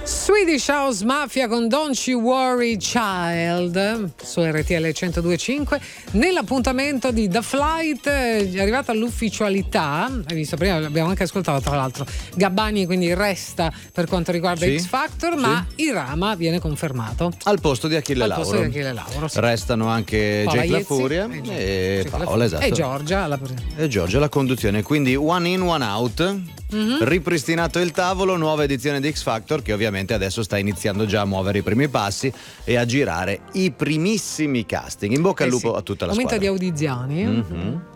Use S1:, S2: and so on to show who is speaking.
S1: Swedish House Mafia con Don't You Worry Child su RTL 102.5. Nell'appuntamento di The Flight è arrivata l'ufficialità, hai visto prima, abbiamo anche ascoltato tra l'altro Gabbani, quindi resta per quanto riguarda X Factor, ma Irama viene confermato
S2: al posto di Achille Lauro.
S1: Sì.
S2: Restano anche Jake La Furia e Paola, esatto.
S1: E Giorgia
S2: alla conduzione, quindi one in one out. Ripristinato il tavolo, nuova edizione di X Factor che ovviamente adesso sta iniziando già a muovere i primi passi e a girare i primissimi casting. In bocca al lupo a tutta la
S1: squadra.
S2: Aumento
S1: di audizioni.